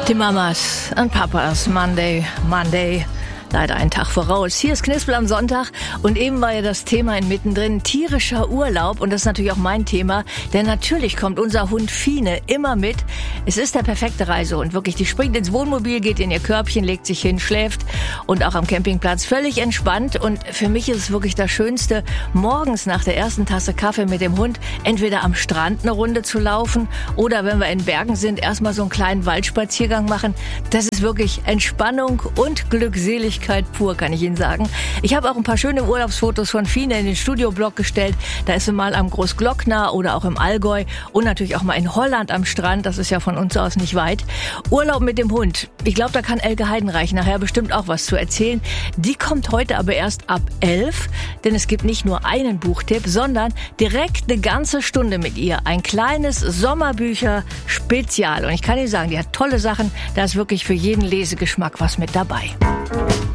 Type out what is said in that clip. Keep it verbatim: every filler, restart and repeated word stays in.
Die Mamas und Papas, Monday, Monday. Leider einen Tag voraus. Hier ist Knispel am Sonntag und eben war ja das Thema in mittendrin, tierischer Urlaub, und das ist natürlich auch mein Thema, denn natürlich kommt unser Hund Fine immer mit. Es ist der perfekte Reisehund, wirklich. Die springt ins Wohnmobil, geht in ihr Körbchen, legt sich hin, schläft und auch am Campingplatz völlig entspannt, und für mich ist es wirklich das Schönste, morgens nach der ersten Tasse Kaffee mit dem Hund entweder am Strand eine Runde zu laufen oder, wenn wir in Bergen sind, erstmal so einen kleinen Waldspaziergang machen. Das ist wirklich Entspannung und Glückseligkeit pur, kann ich Ihnen sagen. Ich habe auch ein paar schöne Urlaubsfotos von Fine in den Studioblog gestellt. Da ist sie mal am Großglockner oder auch im Allgäu und natürlich auch mal in Holland am Strand. Das ist ja von uns aus nicht weit. Urlaub mit dem Hund. Ich glaube, da kann Elke Heidenreich nachher bestimmt auch was zu erzählen. Die kommt heute aber erst ab elf, denn es gibt nicht nur einen Buchtipp, sondern direkt eine ganze Stunde mit ihr. Ein kleines Sommerbücher-Spezial. Und ich kann Ihnen sagen, die hat tolle Sachen. Da ist wirklich für jeden Lesegeschmack was mit dabei.